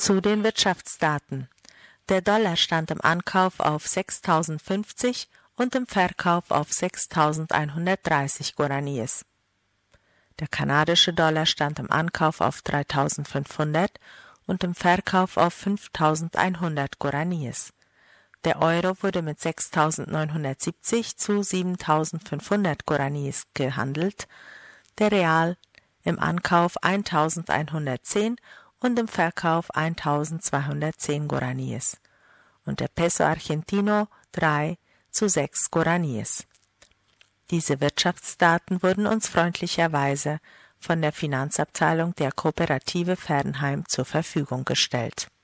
Zu den Wirtschaftsdaten. Der Dollar stand im Ankauf auf 6.050 und im Verkauf auf 6.130 Guaraníes. Der kanadische Dollar stand im Ankauf auf 3.500 und im Verkauf auf 5.100 Guaraníes. Der Euro wurde mit 6.970 zu 7.500 Guaraníes gehandelt, der Real im Ankauf 1.110 und im Verkauf 1.210 Guaraníes und der Peso Argentino 3 zu 6 Guaraníes. Diese Wirtschaftsdaten wurden uns freundlicherweise von der Finanzabteilung der Kooperative Fernheim zur Verfügung gestellt.